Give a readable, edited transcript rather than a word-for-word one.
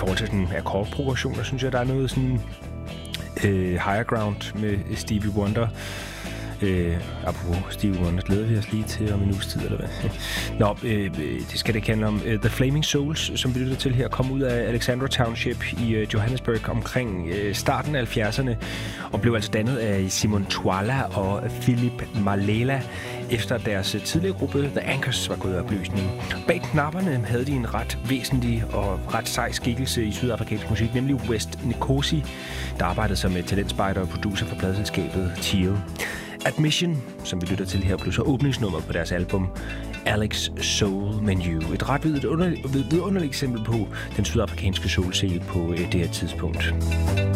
forhold til sådan akkordprogressioner, synes jeg, der er noget sådan higher ground med Stevie Wonder. Apropos Stevie Wonder, glæder vi os lige til om en uges tid, eller hvad? Nå, det skal det handle om. The Flaming Souls, som vi lytter til her, kom ud af Alexandra Township i Johannesburg omkring starten af 70'erne, og blev altså dannet af Simon Twala og Philip Malela, efter deres tidligere gruppe, The Anchors, var gået i opløsning. Bag knapperne havde de en ret væsentlig og ret sej skikkelse i sydafrikansk musik, nemlig West Nkosi, der arbejdede som talentspejder og producer for pladeselskabet Teal. Admission, som vi lytter til her, blev så åbningsnummer på deres album Alex Soul Menu. Et ret vidunderligt eksempel på den sydafrikanske soul-scene på det her tidspunkt.